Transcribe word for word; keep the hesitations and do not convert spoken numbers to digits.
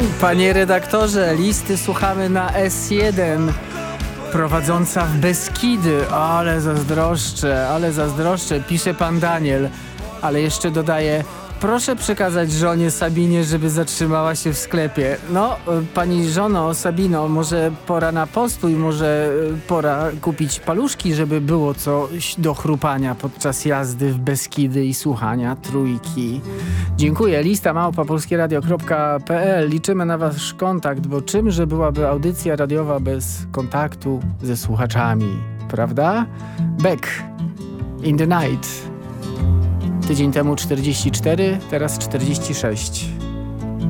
Panie redaktorze, listy słuchamy na S jeden. Prowadząca w Beskidy. Ale zazdroszczę, ale zazdroszczę, pisze pan Daniel. Ale jeszcze dodaje: proszę przekazać żonie Sabinie, żeby zatrzymała się w sklepie. No, pani żono Sabino, może pora na postój, może pora kupić paluszki, żeby było coś do chrupania podczas jazdy w Beskidy i słuchania trójki. Dziękuję. Lista małpa polskieradio kropka p l. Liczymy na wasz kontakt, bo czymże byłaby audycja radiowa bez kontaktu ze słuchaczami, prawda? Back in the night. Tydzień temu czterdzieści cztery, teraz czterdzieści sześć.